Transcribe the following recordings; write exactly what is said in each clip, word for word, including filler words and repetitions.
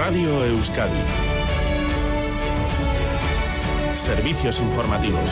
Radio Euskadi. Servicios informativos.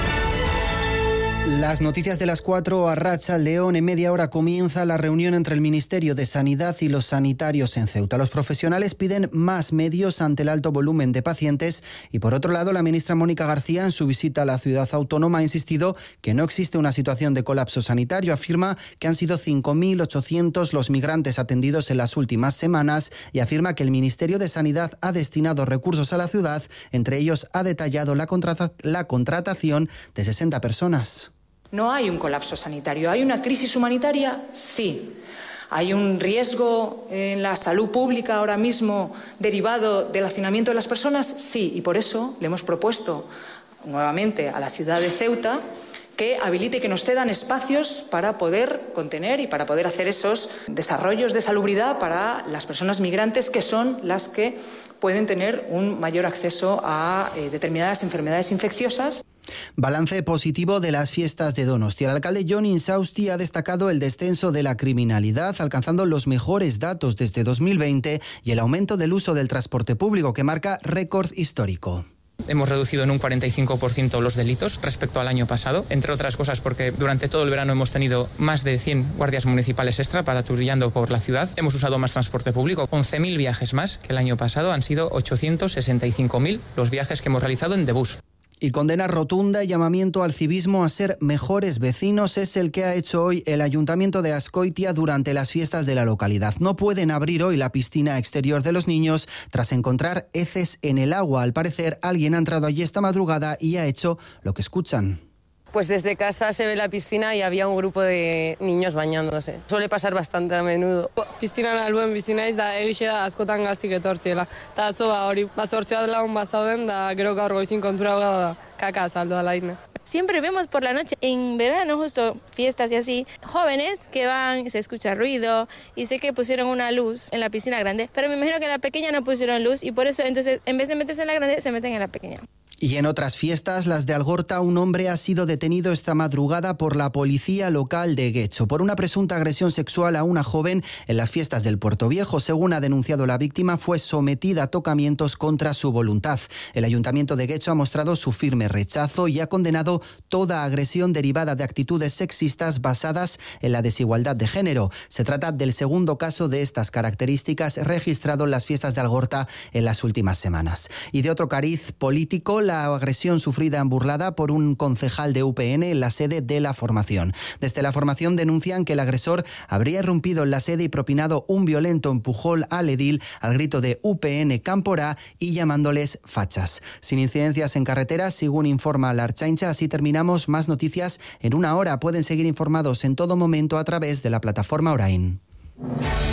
Las noticias de las cuatro, Arratsaldeon. En media hora comienza la reunión entre el Ministerio de Sanidad y los sanitarios en Ceuta. Los profesionales piden más medios ante el alto volumen de pacientes y, por otro lado, la ministra Mónica García, en su visita a la ciudad autónoma, ha insistido que no existe una situación de colapso sanitario. Afirma que han sido cinco mil ochocientos los migrantes atendidos en las últimas semanas y afirma que el Ministerio de Sanidad ha destinado recursos a la ciudad. Entre ellos, ha detallado la, contrata- la contratación de sesenta personas. No hay un colapso sanitario. ¿Hay una crisis humanitaria? Sí. ¿Hay un riesgo en la salud pública ahora mismo derivado del hacinamiento de las personas? Sí. Y por eso le hemos propuesto nuevamente a la ciudad de Ceuta que habilite, que nos cedan espacios para poder contener y para poder hacer esos desarrollos de salubridad para las personas migrantes, que son las que pueden tener un mayor acceso a eh, determinadas enfermedades infecciosas. Balance positivo de las fiestas de Donostia. El alcalde Jon Insausti ha destacado el descenso de la criminalidad, alcanzando los mejores datos desde dos mil veinte, y el aumento del uso del transporte público, que marca récord histórico. Hemos reducido en un cuarenta y cinco por ciento los delitos respecto al año pasado, entre otras cosas porque durante todo el verano hemos tenido más de cien guardias municipales extra patrullando por la ciudad. Hemos usado más transporte público, once mil viajes más que el año pasado. Han sido ochocientos sesenta y cinco mil los viajes que hemos realizado en Debus. Y condena rotunda y llamamiento al civismo a ser mejores vecinos es el que ha hecho hoy el Ayuntamiento de Azkoitia durante las fiestas de la localidad. No pueden abrir hoy la piscina exterior de los niños tras encontrar heces en el agua. Al parecer, alguien ha entrado allí esta madrugada y ha hecho lo que escuchan. Pues desde casa se ve la piscina y había un grupo de niños bañándose. Suele pasar bastante a menudo. Piscinan albuen bizina iz da egixe da askotan gaztik etortziela. Ta atzo ba hori bazortzi bat lagun bazauden da gero gaur goizin kontura da kaka saldo alaina. Siempre vemos por la noche, en verano justo fiestas y así, jóvenes que van, se escucha ruido y sé que pusieron una luz en la piscina grande, pero me imagino que en la pequeña no pusieron luz y por eso entonces en vez de meterse en la grande se meten en la pequeña. Y en otras fiestas, las de Algorta, un hombre ha sido detenido esta madrugada por la policía local de Guecho por una presunta agresión sexual a una joven en las fiestas del Puerto Viejo. Según ha denunciado la víctima, fue sometida a tocamientos contra su voluntad. El Ayuntamiento de Guecho ha mostrado su firme rechazo y ha condenado toda agresión derivada de actitudes sexistas basadas en la desigualdad de género. Se trata del segundo caso de estas características registrado en las fiestas de Algorta en las últimas semanas. Y de otro cariz político, la La agresión sufrida en Burlada por un concejal de U P N en la sede de la formación. Desde la formación denuncian que el agresor habría irrumpido en la sede y propinado un violento empujón al edil al grito de U P N Cámpora y llamándoles fachas. Sin incidencias en carreteras, según informa la Ertzaintza. Así terminamos. Más noticias en una hora. Pueden seguir informados en todo momento a través de la plataforma Orain.